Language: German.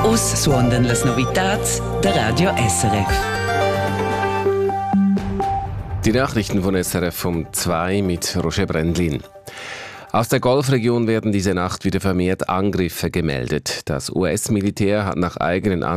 Us suondan las novitats der Radio SRF. Die Nachrichten von SRF um 2 mit Roger Brendlin. Aus der Golfregion werden diese Nacht wieder vermehrt Angriffe gemeldet. Das US-Militär hat nach eigenen